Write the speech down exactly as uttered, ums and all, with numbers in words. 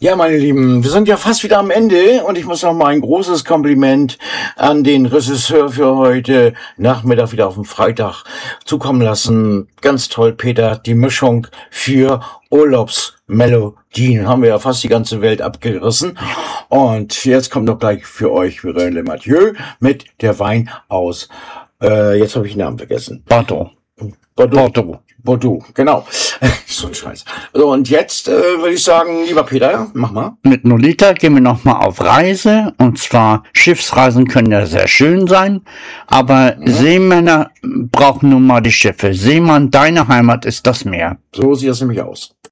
Ja, meine Lieben, wir sind ja fast wieder am Ende und ich muss noch mal ein großes Kompliment an den Regisseur für heute Nachmittag wieder auf dem Freitag zukommen lassen. Ganz toll, Peter, die Mischung für Urlaubsmelodien haben wir ja fast die ganze Welt abgerissen. Und jetzt kommt noch gleich für euch Verena Le Mathieu mit Der Wein aus, äh, jetzt habe ich den Namen vergessen. Bordeaux. Bordeaux. Bordeaux. Bordeaux, genau. So ein Scheiß. So, und jetzt äh, würde ich sagen, lieber Peter, mach mal. Mit Nolita gehen wir nochmal auf Reise. Und zwar, Schiffsreisen können ja sehr schön sein, aber mhm. Seemänner brauchen nun mal die Schiffe. Seemann, deine Heimat ist das Meer. So sieht es nämlich aus.